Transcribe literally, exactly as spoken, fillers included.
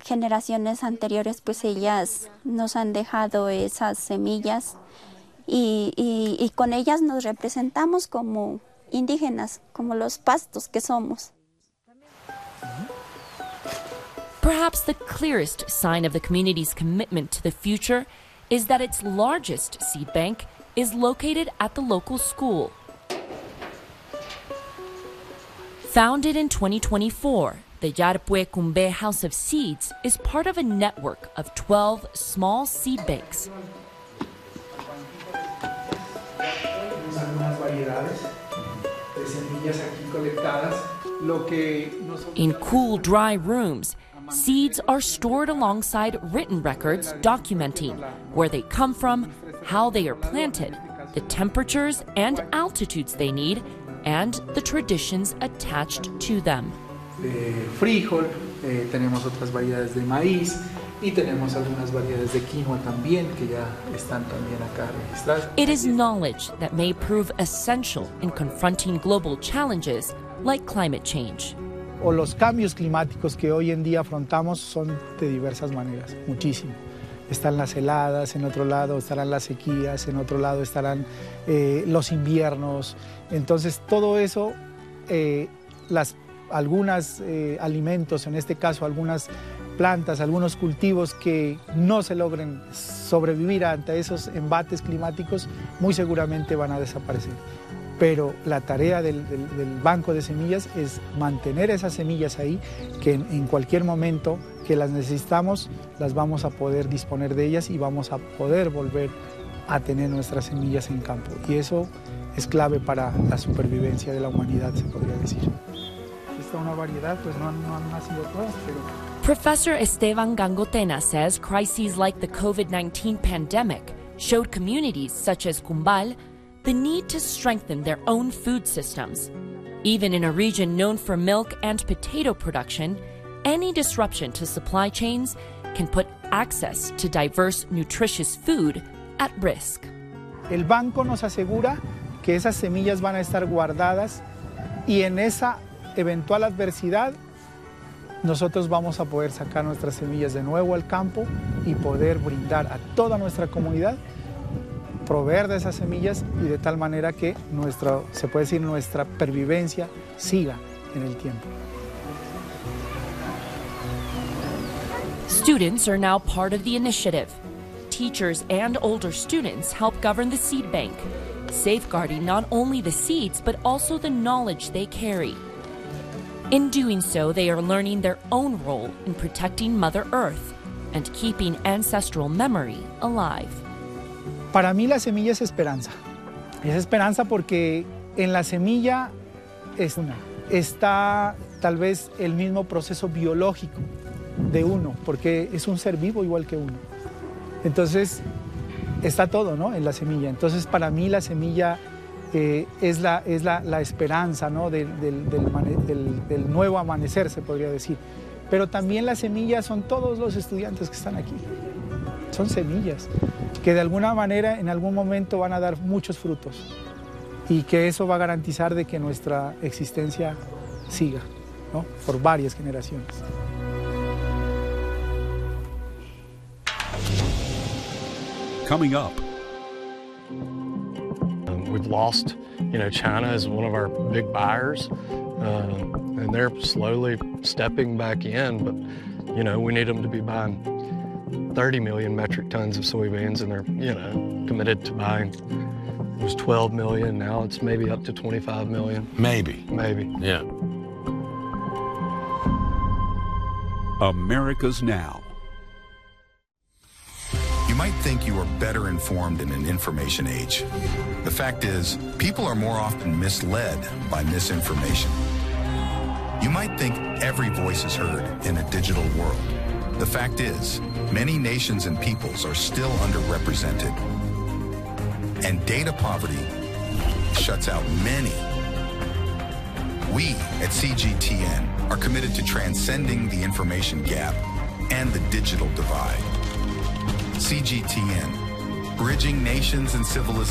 generaciones anteriores, pues ellas nos han dejado esas semillas y, y, y con ellas nos representamos como indígenas, como los pastos que somos. Perhaps the clearest sign of the community's commitment to the future is that its largest seed bank is located at the local school. Founded in twenty twenty-four, the Yarpue Cumbe House of Seeds is part of a network of twelve small seed banks. In cool, dry rooms, seeds are stored alongside written records documenting where they come from, how they are planted, the temperatures and altitudes they need, and the traditions attached to them. De frijol, eh, tenemos otras variedades de maíz y tenemos algunas variedades de quinoa también que ya están también acá registradas. It is knowledge that may prove essential in confronting global challenges like climate change. O los cambios climáticos que hoy en día afrontamos son de diversas maneras, muchísimo. Están las heladas, en otro lado estarán las sequías, en otro lado estarán eh, los inviernos. Entonces todo eso, eh, las, algunos eh, alimentos, en este caso algunas plantas, algunos cultivos que no se logren sobrevivir ante esos embates climáticos, muy seguramente van a desaparecer. Pero la tarea del, del, del banco de semillas es mantener esas semillas ahí, que en, en cualquier momento que las necesitamos, las vamos a poder disponer de ellas y vamos a poder volver a tener nuestras semillas en campo. Y eso es clave para la supervivencia de la humanidad, se podría decir. Esta es una variedad, pues no, no han nacido todas, pero... Professor Esteban Gangotena says crises like the COVID nineteen pandemic showed communities such as Cumbal the need to strengthen their own food systems. Even in a region known for milk and potato production, any disruption to supply chains can put access to diverse, nutritious food at risk. El banco nos asegura que esas semillas van a estar guardadas y en esa eventual adversidad nosotros vamos a poder sacar nuestras semillas de nuevo al campo y poder brindar a toda nuestra comunidad, proveer de esas semillas y de tal manera que nuestra, se puede decir, nuestra pervivencia siga en el tiempo. Students are now part of the initiative. Teachers and older students help govern the seed bank, safeguarding not only the seeds but also the knowledge they carry. In doing so, they are learning their own role in protecting Mother Earth and keeping ancestral memory alive. Para mí la semilla es esperanza. Es esperanza porque en la semilla es una, está tal vez el mismo proceso biológico de uno, porque es un ser vivo igual que uno. Entonces está todo, ¿no?, en la semilla. Entonces para mí la semilla eh, es, la, es la, la esperanza, ¿no?, del, del, del, del, del nuevo amanecer, se podría decir. Pero también la semilla son todos los estudiantes que están aquí. Son semillas que de alguna manera en algún momento van a dar muchos frutos y que eso va a garantizar de que nuestra existencia siga, ¿no?, por varias generaciones. Coming up. Um, we've lost, you know, China is one of our big buyers, uh, and they're slowly stepping back in, but, you know, we need them to be buying thirty million metric tons of soybeans, and they're, you know, committed to buying. It was twelve million, now it's maybe up to twenty-five million. Maybe. Maybe. Yeah. America's Now. You might think you are better informed in an information age. The fact is, people are more often misled by misinformation. You might think every voice is heard in a digital world. The fact is, many nations and peoples are still underrepresented. And data poverty shuts out many. We at C G T N are committed to transcending the information gap and the digital divide. C G T N, bridging nations and civilizations.